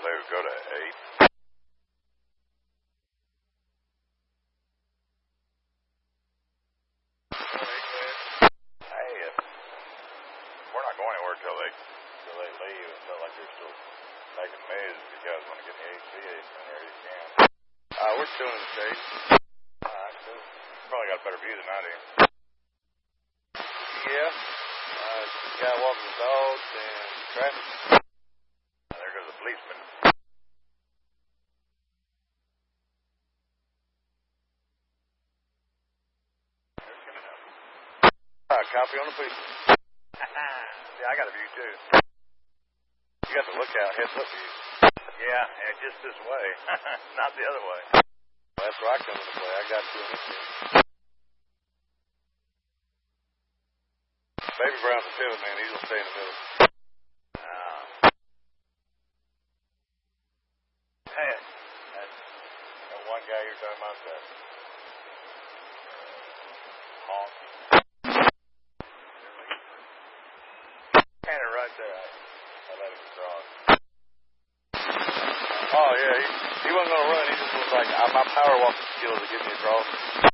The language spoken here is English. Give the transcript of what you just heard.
they would go to 8. Hey, we're not going anywhere till they leave. It felt like they're still making mazes. If you guys want to get the AC in there, you can. We're still in the States. Alright, cool. Probably got a better view than I do. Yeah. Guy walking the dogs and traffic. There goes a policeman. They're coming up. Copy on the policeman. Yeah, I got a view too. You got the lookout, heads up view. Yeah, and just this way, not the other way. Well, that's where I come into play. I got you in this view. Baby Brown's a pivot man. He's gonna stay in the middle. Hey, that one guy you're talking about, that honk. Tanner right there. I let him cross. Oh yeah, he wasn't gonna run. He just was like, my power walking skills will get me across.